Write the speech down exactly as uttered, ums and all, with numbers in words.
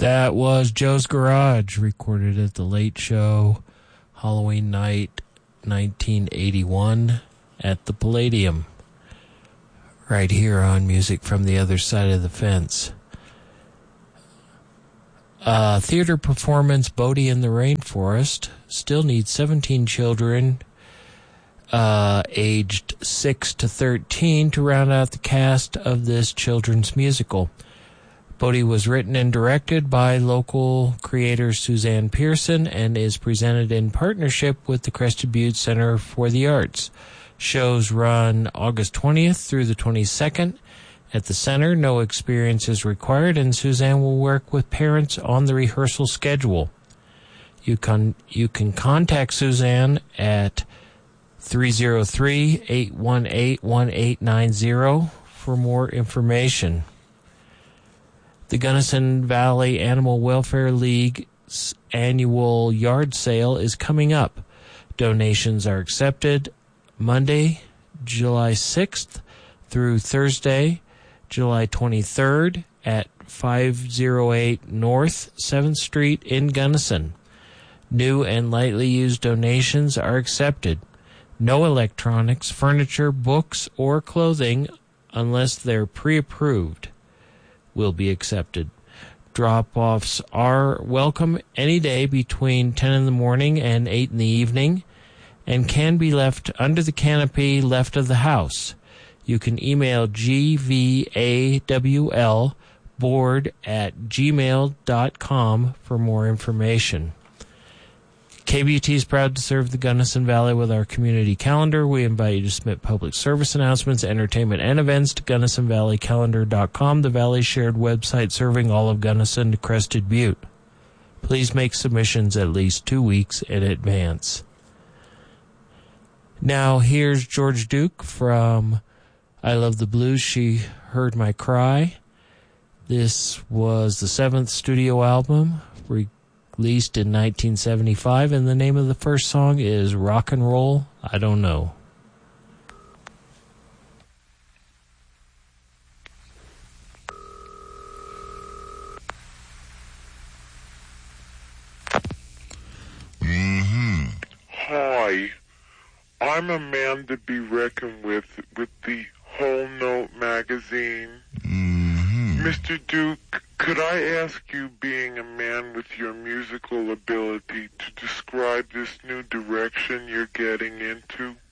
That was Joe's Garage, recorded at the Late Show, Halloween night, nineteen eighty-one, at the Palladium, right here on Music from the Other Side of the Fence. Uh, theater performance Bodie in the Rainforest still needs seventeen children uh, aged six to thirteen to round out the cast of this children's musical. Bodie was written and directed by local creator Suzanne Pearson and is presented in partnership with the Crested Butte Center for the Arts. Shows run August twentieth through the twenty-second at the center. No experience is required, and Suzanne will work with parents on the rehearsal schedule. You can, you can contact Suzanne at three oh three, eight one eight, one eight nine zero for more information. The Gunnison Valley Animal Welfare League's annual yard sale is coming up. Donations are accepted Monday, July sixth through Thursday, July twenty-third at five oh eight North seventh Street in Gunnison. New and lightly used donations are accepted. No electronics, furniture, books, or clothing, unless they're pre-approved, will be accepted. Drop-offs are welcome any day between ten in the morning and eight in the evening and can be left under the canopy left of the house. You can email G V A W L board at gmail dot com for more information. K B T is proud to serve the Gunnison Valley with our community calendar. We invite you to submit public service announcements, entertainment, and events to gunnison valley calendar dot com, the Valley's shared website serving all of Gunnison to Crested Butte. Please make submissions at least two weeks in advance. Now, here's George Duke from I Love the Blues, She Heard My Cry. This was the seventh studio album, released in nineteen seventy-five, and the name of the first song is Rock and Roll, I Don't Know. Mm-hmm. Hi, I'm a man to be reckoned with with the Whole Note magazine. Mm-hmm. Mister Duke, could I ask you, being a man with your musical ability, to describe this new direction you're getting into?